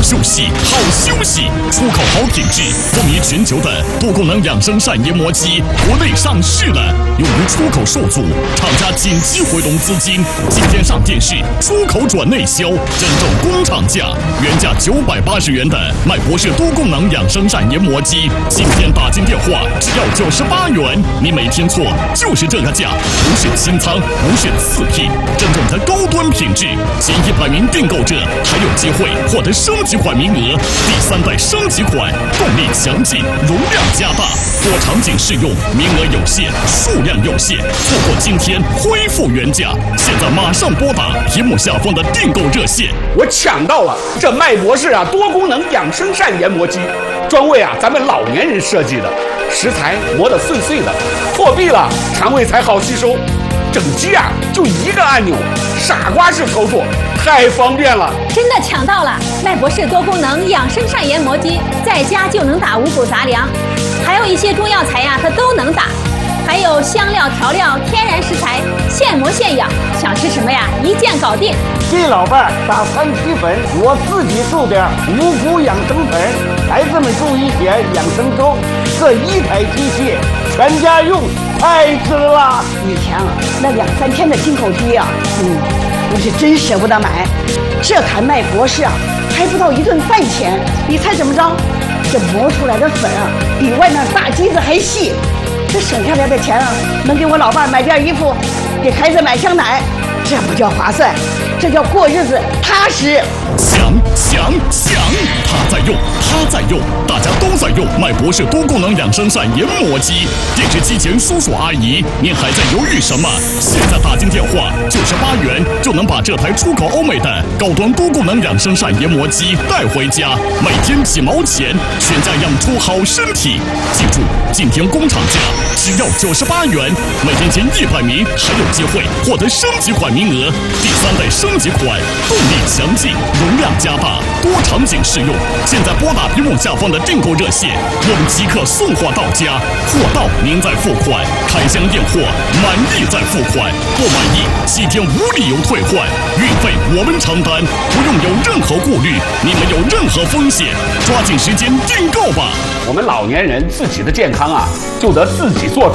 休息，好休息，出口好品质，风靡全球的多功能养生膳研磨机，国内上市了，由于出口受阻，厂家紧急回笼资金，今天上电视，出口转内销，真正工厂价，原价980元的麦博士多功能养生膳研磨机，今天打进电话只要98元，你没听错，就是这个价，不是清仓，不是次品，真正的高端品质，前100名订购者还有机会获得升级款名额，第3代升级款，动力强劲，容量加大，多场景适用，名额有限，数量有限，错过今天恢复原价，现在马上拨打屏幕下方的订购热线。 我抢到了这麦博士多功能养生膳研磨机，专为咱们老年人设计的，食材磨得碎碎的，破壁了肠胃才好吸收。整机就一个按钮，傻瓜式操作，太方便了。 真的抢到了麦博士多功能养生膳研磨机，在家就能打五谷杂粮，还有一些中药材它都能打，还有香料调料、天然食材，现磨现养，想吃什么一键搞定。 给老伴儿打3七粉，我自己做点五谷养生粉，孩子们注意些养生粥。这一台机器全家用，太值了。 以前那2、3天的进口机我是真舍不得买。这台麦博士还不到1顿饭钱，你猜怎么着？这磨出来的粉比外面大机子还细。这省下来的钱能给我老伴买件衣服，给孩子买箱奶，这不叫划算，这叫过日子踏实。 想，他在用，大家都在用麦博士多功能养生膳研磨机。电视机前叔叔阿姨，您还在犹豫什么？现在打进电话，98元就能把这台出口欧美的高端多功能养生膳研磨机带回家，每天几毛钱，全家养出好身体。记住，今天工厂价只要98元，每天前100名还有机会获得升级款名额，第3代升级款，动力强劲，容量加大，多场景适用。现在拨打屏幕下方的订购热线，我们即刻送货到家，货到您再付款，开箱验货，满意再付款，不满意7天无理由退换，运费我们承担，不用有任何顾虑，你没有任何风险，抓紧时间订购吧。 我们老年人自己的健康就得自己做主。